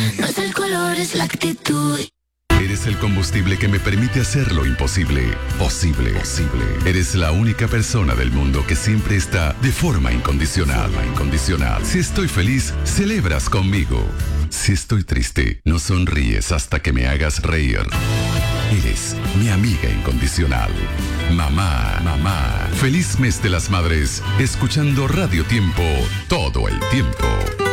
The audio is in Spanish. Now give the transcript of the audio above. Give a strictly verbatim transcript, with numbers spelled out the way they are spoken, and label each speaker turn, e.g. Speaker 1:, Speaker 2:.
Speaker 1: No es el color, es la actitud.
Speaker 2: Eres el combustible que me permite hacer lo imposible, posible, posible. Eres la única persona del mundo que siempre está de forma incondicional, incondicional. Si estoy feliz, celebras conmigo. Si estoy triste, no sonríes hasta que me hagas reír. Eres mi amiga incondicional. Mamá, mamá. Feliz mes de las madres, escuchando Radio Tiempo todo el tiempo.